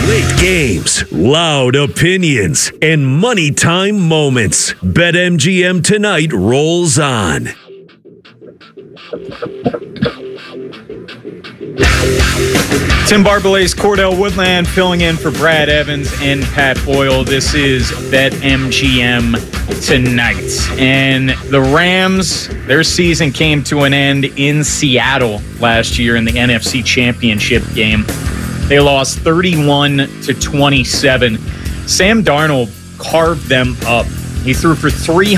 Late games, loud opinions, and money time moments. BetMGM tonight rolls on. Tim Barbalet's Cordell Woodland filling in for Brad Evans and Pat Boyle. This is BetMGM tonight. And the Rams, their season came to an end in Seattle last year in the NFC Championship game. They lost 31-27. Sam Darnold carved them up. He threw for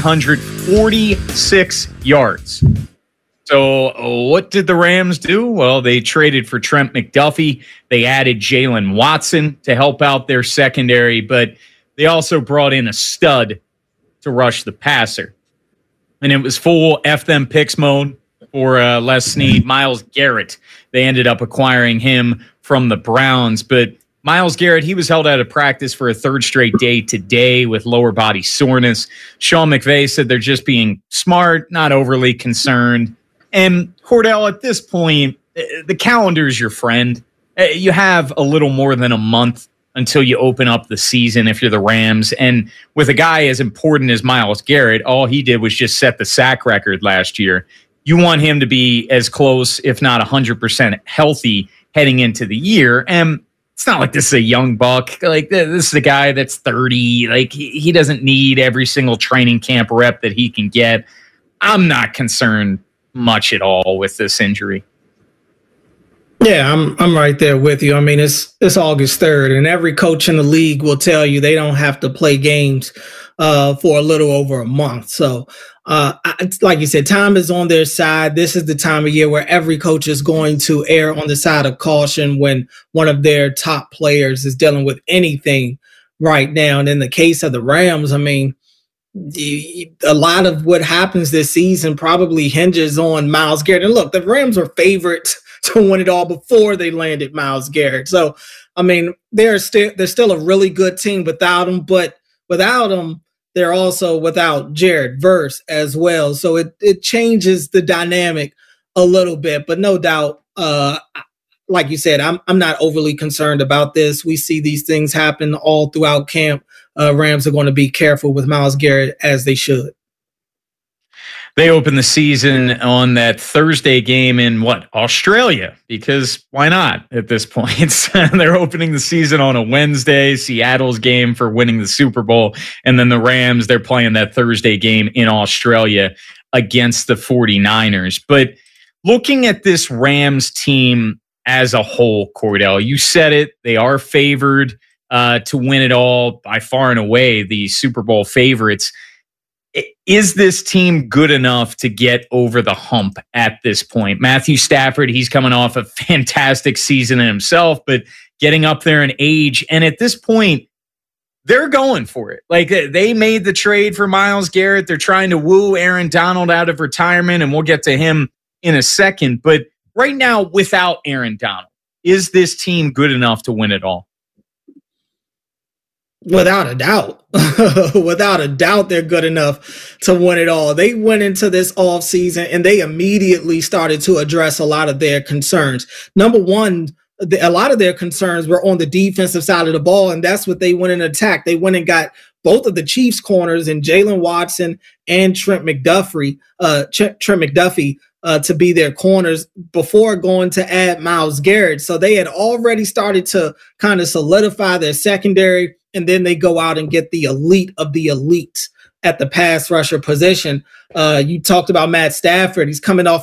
346 yards. So what did the Rams do? Well, they traded for Trent McDuffie. They added Jalen Watson to help out their secondary, but they also brought in a stud to rush the passer. And it was full F them picks mode for Les Snead. Myles Garrett, they ended up acquiring him from the Browns. But Myles Garrett, he was held out of practice for a third straight day today with lower body soreness. Sean McVay said they're just being smart, not overly concerned. And Cordell, at this point, the calendar is your friend. You have a little more than a month until you open up the season if you're the Rams. And with a guy as important as Myles Garrett, all he did was just set the sack record last year. You want him to be as close, if not 100% healthy heading into the year. And it's not like this is a young buck. Like, this is a guy that's 30. Like, he doesn't need every single training camp rep that he can get. I'm not concerned much at all with this injury. Yeah, I'm right there with you. I mean, it's August 3rd, and every coach in the league will tell you they don't have to play games for a little over a month. So, like you said, time is on their side. This is the time of year where every coach is going to err on the side of caution when one of their top players is dealing with anything right now. And in the case of the Rams, I mean, a lot of what happens this season probably hinges on Myles Garrett. And look, the Rams were favorites to win it all before they landed Myles Garrett. So, I mean, they're still a really good team without him, but without him, they're also without Jared Verse as well. So it changes the dynamic a little bit, but no doubt, like you said, I'm not overly concerned about this. We see these things happen all throughout camp. Rams are going to be careful with Myles Garrett, as they should. They open the season on that Thursday game in Australia, because why not at this point? They're opening the season on a Wednesday, Seattle's game for winning the Super Bowl. And then the Rams, they're playing that Thursday game in Australia against the 49ers. But looking at this Rams team as a whole, Cordell, you said it, they are favored to win it all, by far and away the Super Bowl favorites. Is this team good enough to get over the hump at this point? Matthew Stafford, he's coming off a fantastic season in himself, but getting up there in age. And at this point, they're going for it. Like, they made the trade for Myles Garrett. They're trying to woo Aaron Donald out of retirement, and we'll get to him in a second. But right now, without Aaron Donald, is this team good enough to win it all? Without a doubt. Without a doubt, they're good enough to win it all. They went into this offseason and they immediately started to address a lot of their concerns. Number one, a lot of their concerns were on the defensive side of the ball, and that's what they went and attacked. They went and got both of the Chiefs corners in Jalen Watson and Trent McDuffie to be their corners before going to add Myles Garrett. So they had already started to kind of solidify their secondary, and then they go out and get the elite of the elites at the pass rusher position. You talked about Matt Stafford. He's coming off